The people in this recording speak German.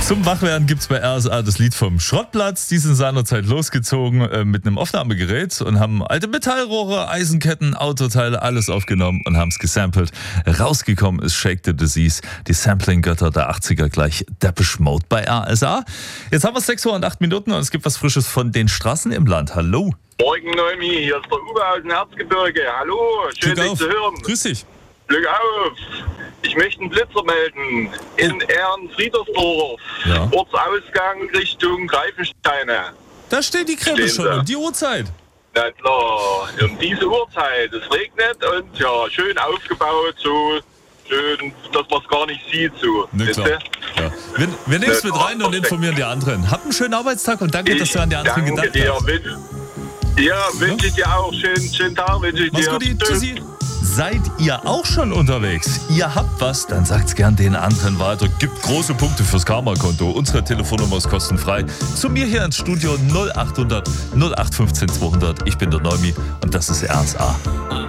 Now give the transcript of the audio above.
Zum Wachwerden gibt's bei RSA das Lied vom Schrottplatz. Die sind seinerzeit losgezogen mit einem Aufnahmegerät und haben alte Metallrohre, Eisenketten, Autoteile, alles aufgenommen und haben es gesampelt. Rausgekommen ist Shake the Disease, die Sampling-Götter der 80er gleich Depeche Mode bei RSA. Jetzt haben wir 6 Uhr und 8 Minuten und es gibt was Frisches von den Straßen im Land. Hallo. Morgen, Noemi, hier ist der Uwe aus dem Erzgebirge. Hallo, schön dich zu hören. Grüß dich. Glück auf. Ich möchte einen Blitzer melden in Ehrenfriedersdorf. Ja. Ortsausgang Richtung Greifensteine. Da steht die Krempe schon um die Uhrzeit. Na klar, um diese Uhrzeit. Es regnet und ja, schön aufgebaut, so schön, dass man es gar nicht sieht. So. Ne, klar. Ja. Wir nehmen es mit rein und informieren die anderen. Habt einen schönen Arbeitstag und danke, dass du an die anderen gedacht hast. Wünsche ich dir auch. Schönen Tag wünsche ich dir. Mach's gut, tschüssi. Seid ihr auch schon unterwegs? Ihr habt was, dann sagt's gern den anderen weiter. Gibt große Punkte fürs Karma-Konto. Unsere Telefonnummer ist kostenfrei. Zu mir hier ins Studio 0800 0815 200. Ich bin der Noemi und das ist RSA.